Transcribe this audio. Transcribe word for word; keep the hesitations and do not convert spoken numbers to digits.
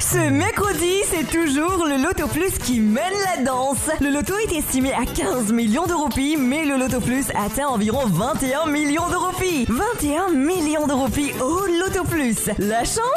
Ce mercredi, c'est toujours le Loto Plus qui mène la danse. Le loto est estimé à quinze millions de roupies, mais le Loto Plus atteint environ vingt et un millions de roupies. vingt et un millions de roupies au Loto Plus. La chance